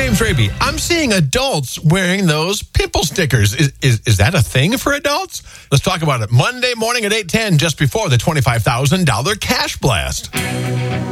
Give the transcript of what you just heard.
James Raby. I'm seeing adults wearing those pimple stickers. Is that a thing for adults? Let's talk about it Monday morning at 8:10, just before the $25,000 cash blast.